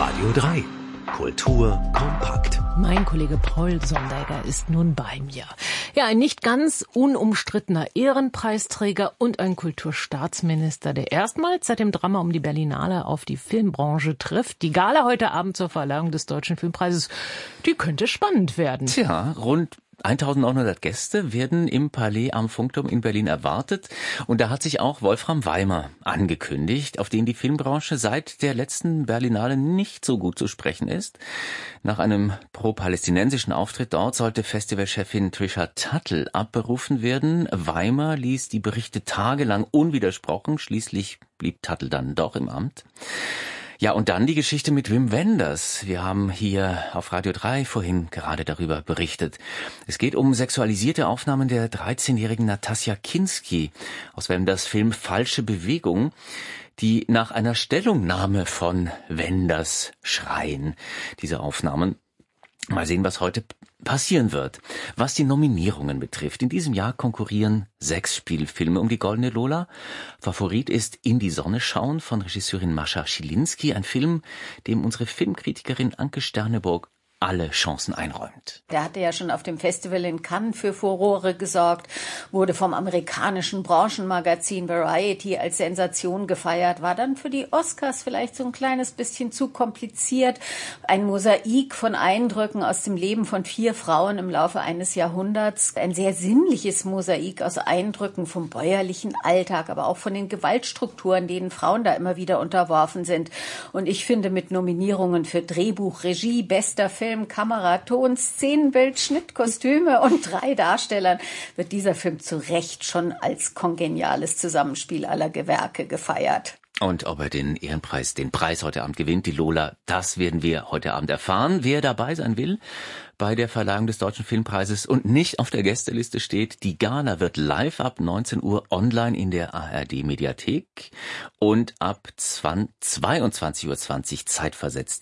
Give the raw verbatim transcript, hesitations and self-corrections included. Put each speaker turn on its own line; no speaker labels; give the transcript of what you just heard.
Radio drei. Kultur kompakt.
Mein Kollege Paul Sondegger ist nun bei mir. Ja, ein nicht ganz unumstrittener Ehrenpreisträger und ein Kulturstaatsminister, der erstmals seit dem Drama um die Berlinale auf die Filmbranche trifft. Die Gala heute Abend zur Verleihung des Deutschen Filmpreises, die könnte spannend werden.
Tja, rund eintausendneunhundert Gäste werden im Palais am Funkturm in Berlin erwartet. Und da hat sich auch Wolfram Weimer angekündigt, auf den die Filmbranche seit der letzten Berlinale nicht so gut zu sprechen ist. Nach einem pro-palästinensischen Auftritt dort sollte Festivalchefin Trisha Tuttle abberufen werden. Weimer ließ die Berichte tagelang unwidersprochen. Schließlich blieb Tuttle dann doch im Amt. Ja, und dann die Geschichte mit Wim Wenders. Wir haben hier auf Radio drei vorhin gerade darüber berichtet. Es geht um sexualisierte Aufnahmen der dreizehnjährigen Natasja Kinski aus Wenders Film Falsche Bewegung, die nach einer Stellungnahme von Wenders schreien. Diese Aufnahmen. Mal sehen, was heute passieren wird. Was die Nominierungen betrifft, in diesem Jahr konkurrieren sechs Spielfilme um die Goldene Lola. Favorit ist In die Sonne schauen von Regisseurin Mascha Schilinski, ein Film, dem unsere Filmkritikerin Anke Sterneburg alle Chancen einräumt.
Der hatte ja schon auf dem Festival in Cannes für Furore gesorgt, wurde vom amerikanischen Branchenmagazin Variety als Sensation gefeiert, war dann für die Oscars vielleicht so ein kleines bisschen zu kompliziert. Ein Mosaik von Eindrücken aus dem Leben von vier Frauen im Laufe eines Jahrhunderts. Ein sehr sinnliches Mosaik aus Eindrücken vom bäuerlichen Alltag, aber auch von den Gewaltstrukturen, denen Frauen da immer wieder unterworfen sind. Und ich finde, mit Nominierungen für Drehbuch, Regie, bester Film, Kamera, Ton, Szenenbild, Schnitt, Kostüme und drei Darstellern wird dieser Film zu Recht schon als kongeniales Zusammenspiel aller Gewerke gefeiert.
Und ob er den Ehrenpreis, den Preis heute Abend gewinnt, die Lola, das werden wir heute Abend erfahren. Wer dabei sein will bei der Verleihung des Deutschen Filmpreises und nicht auf der Gästeliste steht, die Gala wird live ab neunzehn Uhr online in der A R D Mediathek und ab zweiundzwanzig Uhr zwanzig zeitversetzt